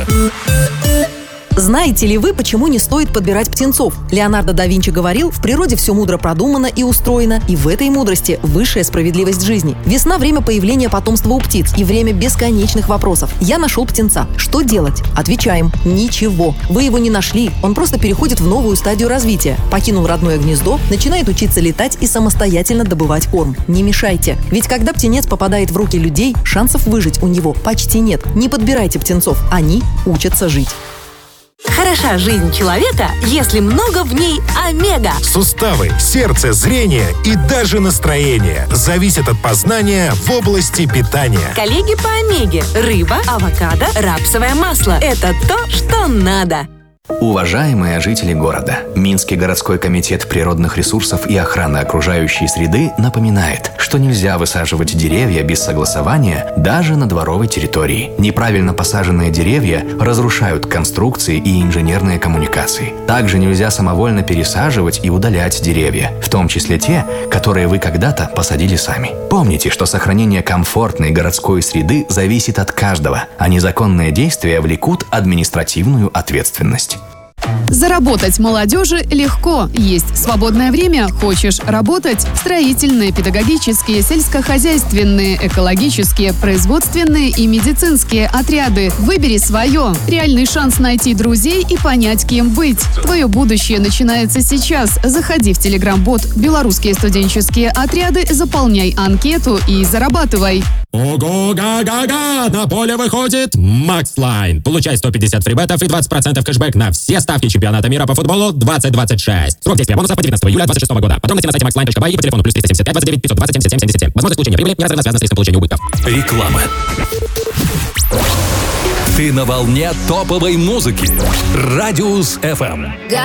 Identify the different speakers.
Speaker 1: Знаете ли вы, почему не стоит подбирать птенцов? Леонардо да Винчи говорил, в природе все мудро продумано и устроено, и в этой мудрости высшая справедливость жизни. Весна – время появления потомства у птиц и время бесконечных вопросов. Я нашел птенца. Что делать? Отвечаем – ничего. Вы его не нашли, он просто переходит в новую стадию развития. Покинул родное гнездо, начинает учиться летать и самостоятельно добывать корм. Не мешайте. Ведь когда птенец попадает в руки людей, шансов выжить у него почти нет. Не подбирайте птенцов, они учатся жить.
Speaker 2: Хороша жизнь человека, если много в ней омега.
Speaker 3: Суставы, сердце, зрение и даже настроение зависят от познания в области питания.
Speaker 2: Коллеги по омеге: рыба, авокадо, рапсовое масло. Это то, что надо.
Speaker 4: Уважаемые жители города, Минский городской комитет природных ресурсов и охраны окружающей среды напоминает, что нельзя высаживать деревья без согласования даже на дворовой территории. Неправильно посаженные деревья разрушают конструкции и инженерные коммуникации. Также нельзя самовольно пересаживать и удалять деревья, в том числе те, которые вы когда-то посадили сами. Помните, что сохранение комфортной городской среды зависит от каждого, а незаконные действия влекут административную ответственность.
Speaker 5: Заработать молодежи легко. Есть свободное время? Хочешь работать? Строительные, педагогические, сельскохозяйственные, экологические, производственные и медицинские отряды. Выбери свое. Реальный шанс найти друзей и понять, кем быть. Твое будущее начинается сейчас. Заходи в телеграм-бот «Белорусские студенческие отряды», заполняй анкету и зарабатывай.
Speaker 6: Ого-га-га-га! На поле выходит Макслайн. Получай 150 фрибетов и 20% кэшбэк на все ставки чемпионата мира по футболу 2026. Срок действия бонусов по 19 июля 2026 года. Подробности на сайте maxline.by и по телефону +375 29 520 77 77. Возможность получения прибыли неразрывно связана с риском получения убытков.
Speaker 7: Реклама. Ты на волне топовой музыки. Радиус FM.